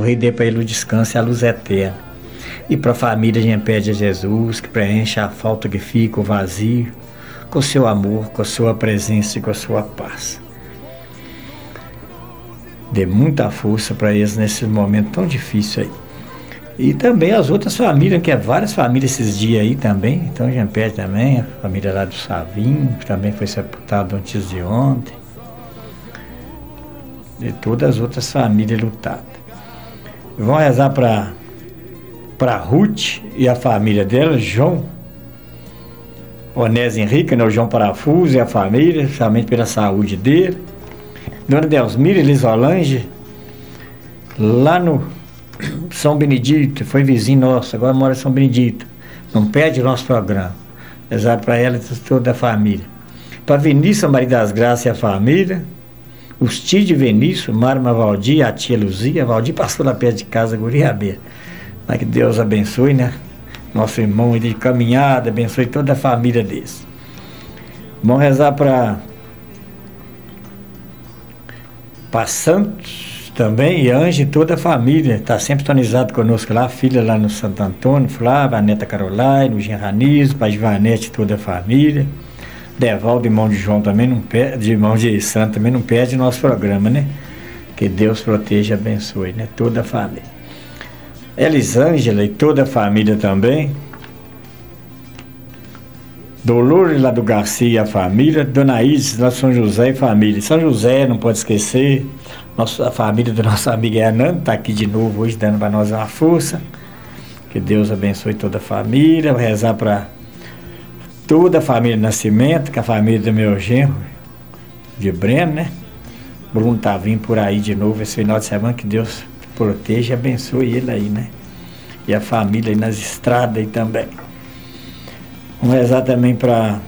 Rei dê para ele o descanso e a luz eterna. E para a família a gente pede a Jesus que preencha a falta que fica, o vazio, com o seu amor, com a sua presença e com a sua paz. Dê muita força para eles nesse momento tão difícil aí. E também as outras famílias, que é várias famílias esses dias aí também. Então a gente pede também a família lá do Savinho, que também foi sepultado antes de ontem. E todas as outras famílias lutadas. Vamos rezar para Ruth e a família dela, João Onésio Henrique, né, o João Parafuso e a família, somente pela saúde dele. Dona Delmira Lisolange, lá no São Benedito, foi vizinho nosso, agora mora em São Benedito. Não perde o nosso programa. Rezar para ela e toda a família. Para Vinícius, Maria das Graças e a família. Os tios de Vinícius, Marma Valdir, a tia Luzia. A Valdir passou lá perto de casa, Guriabê. Mas que Deus abençoe, né? Nosso irmão de caminhada, abençoe toda a família deles. Vamos rezar para Santos também, e Anjo e toda a família. Está sempre sintonizado conosco lá, a filha lá no Santo Antônio, Flávia, a neta Caroline, o Genranizo, a Ivanete e toda a família. Devaldo, irmão de João também não perde, irmão de Santo também não perde nosso programa, né? Que Deus proteja e abençoe, né? Toda a família. Elisângela e toda a família também. Dolores lá do Garcia e a família. Dona Isis lá São José e família. São José, não pode esquecer. A família do nosso amigo Hernando está aqui de novo hoje, dando para nós uma força. Que Deus abençoe toda a família. Vou rezar para toda a família Nascimento, que é a família do meu genro, de Breno, né? Bruno tá vindo por aí de novo esse final de semana, que Deus proteja e abençoe ele aí, né? E a família aí nas estradas aí também. Vamos rezar também para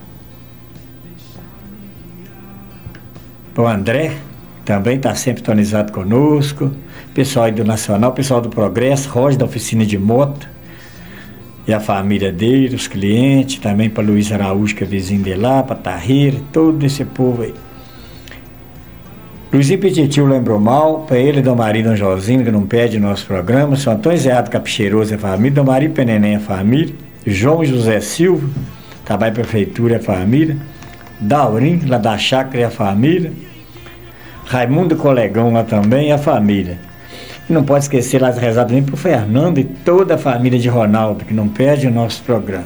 o André, também está sempre sintonizado conosco. Pessoal aí do Nacional, pessoal do Progresso, Roger da oficina de moto. E a família dele, os clientes, também para Luiz Araújo, que é vizinho de lá, para Tarreira, todo esse povo aí. Luizinho Petitil lembrou mal, para ele, Dom Maria e Dom Josinho, que não perde nosso programa. São Antônio Zeado Capicheiroso e a família, Dom Maria Peneném e a família, João José Silva, trabalho prefeitura e a família, Daurim, lá da Chácara e a família, Raimundo Colegão lá também e a família. E não pode esquecer lá de rezar também para o Fernando e toda a família de Ronaldo, que não perde o nosso programa.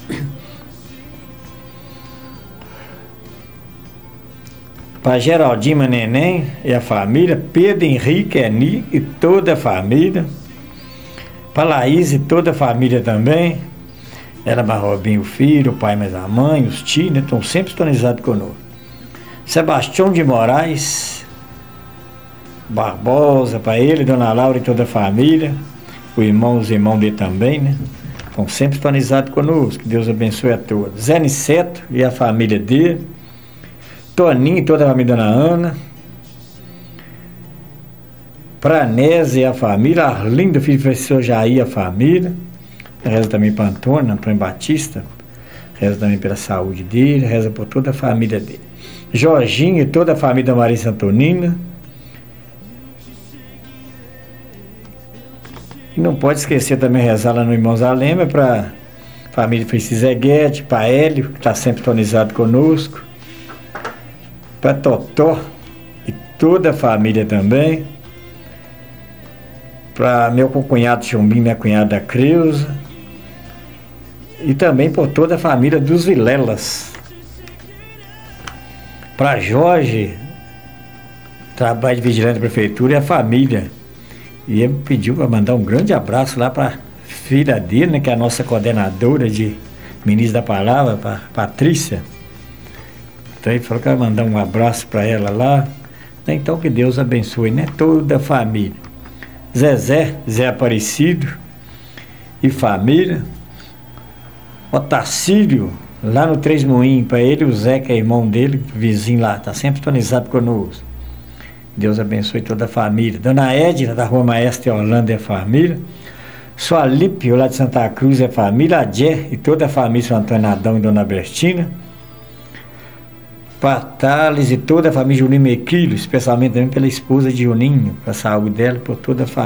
Para Geraldinho Neném e a família, Pedro Henrique Eni e toda a família, para Laís e toda a família também, ela Barrobinho, o filho, o pai mais a mãe, os tios, né, estão sempre sintonizados conosco. Sebastião de Moraes Barbosa, para ele, Dona Laura e toda a família, os irmãos dele também, né? Estão sempre sintonizados conosco, que Deus abençoe a todos. Zé Niceto e a família dele, Toninho e toda a família da Dona Ana, Pranese e a família, Arlindo, filho do professor Jair e a família, reza também para Antônio Batista, reza também pela saúde dele, reza por toda a família dele. Jorginho e toda a família da Maria Antonina. E não pode esquecer também rezar lá no Irmãos Alema para a família Francisco Guedes, para Hélio, que está sempre tonizado conosco, para Totó e toda a família também, para meu cunhado Chumbim, minha cunhada Creuza, e também por toda a família dos Vilelas. Para Jorge, trabalho de vigilante da prefeitura, e a família. E ele pediu para mandar um grande abraço lá para a filha dele, né, que é a nossa coordenadora de Ministro da Palavra, para Patrícia. Então ele falou que vai mandar um abraço para ela lá. Então que Deus abençoe, né, toda a família. Zé Aparecido e família. Otacílio, lá no Três Moinhos, para ele, o Zé, que é irmão dele, vizinho lá, está sempre tonizado conosco. Deus abençoe toda a família. Dona Edna, da Rua Maestra Orlando e a família. Sualípio, lá de Santa Cruz e a família. A Jé e toda a família, São Antônio Adão e Dona Bertina. Patales e toda a família Juninho Mequilho, especialmente também pela esposa de Juninho, para a saúde dela e por toda a família.